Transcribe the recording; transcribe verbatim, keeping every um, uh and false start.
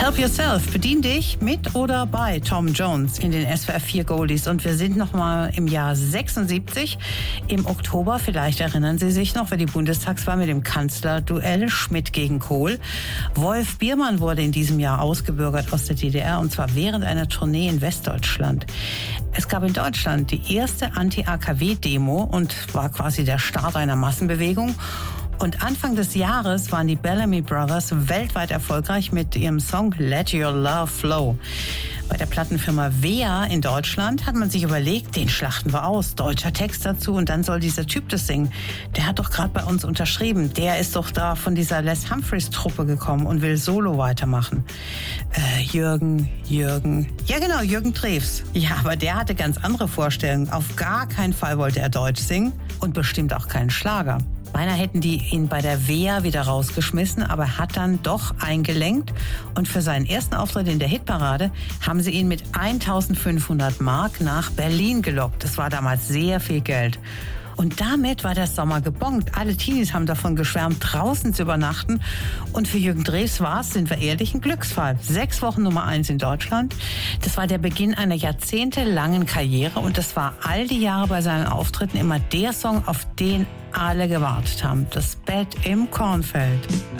Help Yourself, bedien dich mit oder bei Tom Jones in den S W R vier Goldies. Und wir sind noch mal im Jahr sechsundsiebzig. Im Oktober, vielleicht erinnern Sie sich noch, war die Bundestagswahl mit dem Kanzlerduell Schmidt gegen Kohl. Wolf Biermann wurde in diesem Jahr ausgebürgert aus der D D R, und zwar während einer Tournee in Westdeutschland. Es gab in Deutschland die erste Anti-A K W-Demo und war quasi der Start einer Massenbewegung. Und Anfang des Jahres waren die Bellamy Brothers weltweit erfolgreich mit ihrem Song Let Your Love Flow. Bei der Plattenfirma W E A in Deutschland hat man sich überlegt, den schlachten wir aus, deutscher Text dazu, und dann soll dieser Typ das singen. Der hat doch gerade bei uns unterschrieben. Der ist doch da von dieser Les Humphreys Truppe gekommen und will solo weitermachen. Äh, Jürgen, Jürgen, ja genau, Jürgen Drews. Ja, aber der hatte ganz andere Vorstellungen. Auf gar keinen Fall wollte er Deutsch singen und bestimmt auch keinen Schlager. Beinahe hätten die ihn bei der W E A wieder rausgeschmissen, aber er hat dann doch eingelenkt, und für seinen ersten Auftritt in der Hitparade haben sie ihn mit eintausendfünfhundert Mark nach Berlin gelockt. Das war damals sehr viel Geld. Und damit war der Sommer gebongt. Alle Teenies haben davon geschwärmt, draußen zu übernachten. Und für Jürgen Drews war es, sind wir ehrlich, ein Glücksfall. Sechs Wochen Nummer eins in Deutschland. Das war der Beginn einer jahrzehntelangen Karriere. Und das war all die Jahre bei seinen Auftritten immer der Song, auf den alle gewartet haben. Das Bett im Kornfeld.